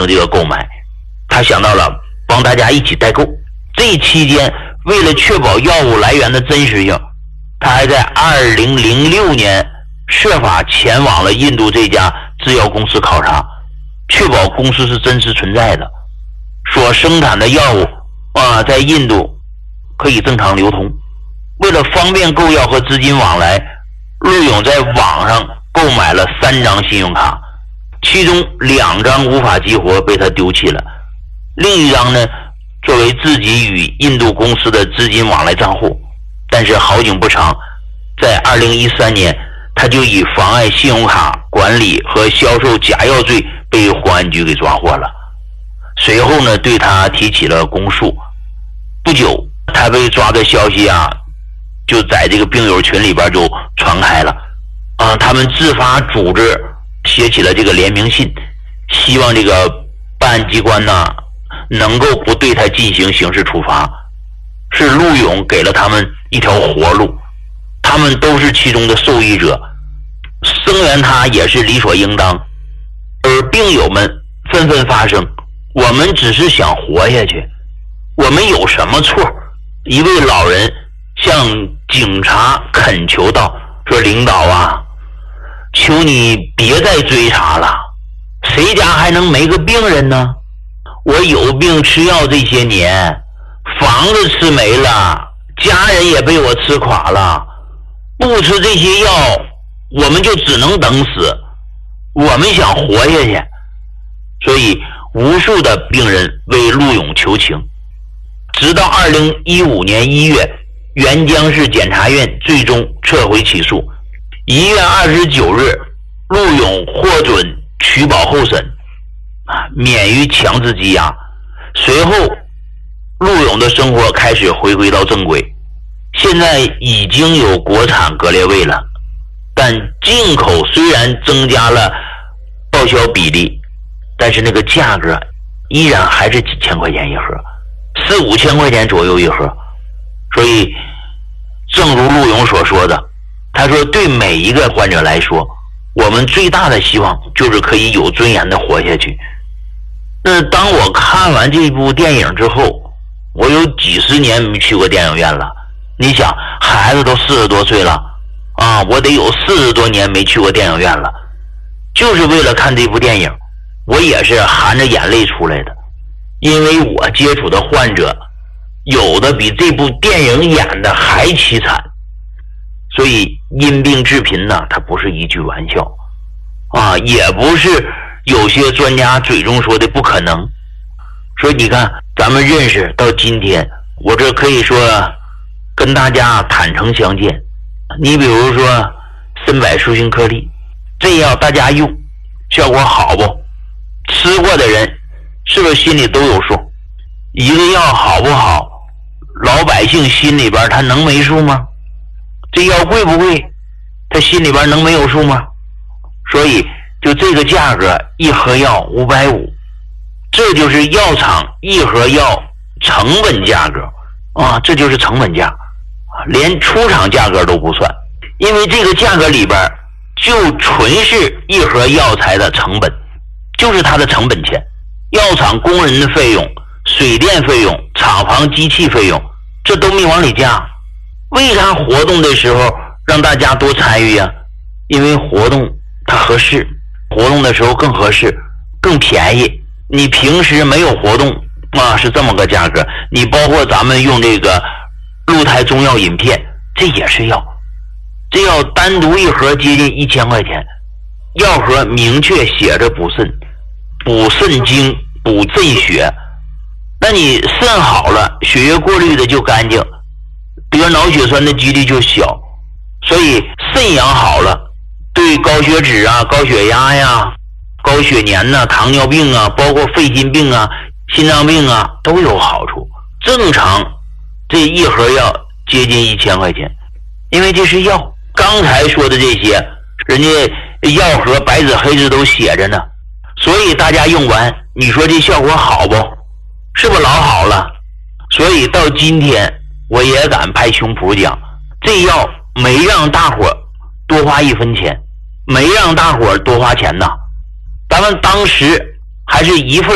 成这个购买，他想到了帮大家一起代购。这期间为了确保药物来源的真实性，他还在2006年设法前往了印度这家制药公司考察，确保公司是真实存在的，所生产的药物在印度可以正常流通。为了方便购药和资金往来，陆勇在网上购买了3张信用卡，其中2张无法激活被他丢弃了，另一张呢作为自己与印度公司的资金往来账户。但是好景不长，在2013年他就以妨碍信用卡管理和销售假药罪被公安局给抓获了。随后呢对他提起了公诉。不久他被抓的消息就在这个病友群里边就传开了他们自发组织写起了这个联名信，希望这个办案机关能够不对他进行刑事处罚。是陆勇给了他们一条活路，他们都是其中的受益者，声援他也是理所应当。而病友们纷纷发声，我们只是想活下去，我们有什么错？一位老人向警察恳求道，说领导求你别再追查了，谁家还能没个病人呢？我有病吃药这些年，房子吃没了，家人也被我吃垮了，不吃这些药我们就只能等死，我们想活下去。所以无数的病人为陆勇求情，直到2015年1月，沅江市检察院最终撤回起诉。1月29日，陆勇获准取保候审，免于强制羁押。随后陆勇的生活开始回归到正轨，现在已经有国产格列卫了，但进口虽然增加了报销比例，但是那个价格依然还是几千块钱一盒，4、5千块钱左右一盒。所以正如陆勇所说的，他说对每一个患者来说，我们最大的希望就是可以有尊严的活下去。那当我看完这部电影之后，我有几十年没去过电影院了。你想，孩子都40多岁了我得有40多年没去过电影院了，就是为了看这部电影。我也是含着眼泪出来的，因为我接触的患者有的比这部电影演的还凄惨。所以因病致贫它不是一句玩笑也不是有些专家嘴中说的不可能。所以你看，咱们认识到今天，我这可以说跟大家坦诚相见。你比如说参柏舒心颗粒，这药大家用效果好不？吃过的人是不是心里都有数？一个药好不好，老百姓心里边他能没数吗？这药贵不贵，他心里边能没有数吗？所以就这个价格，一盒药550，这就是药厂一盒药成本价格这就是成本价连出厂价格都不算。因为这个价格里边就纯是一盒药材的成本，就是它的成本钱，药厂工人的费用、水电费用、厂房机器费用，这都没往里加。为啥活动的时候让大家多参与因为活动它合适，活动的时候更合适，更便宜。你平时没有活动是这么个价格，你包括咱们用这个鹿胎中药饮片，这也是药，这药单独一盒接近1000块钱，药盒明确写着补肾，补肾精，补肾血。那你肾好了，血液过滤的就干净，得脑血栓的几率就小。所以肾养好了，对高血脂高血压高血粘糖尿病包括肺心病心脏病都有好处。正常这一盒药接近1000块钱，因为这是药。刚才说的这些，人家药盒白纸黑字都写着呢，所以大家用完，你说这效果好不？是不是老好了？所以到今天我也敢拍胸脯讲，这药没让大伙多花1分钱，没让大伙多花钱咱们当时还是一份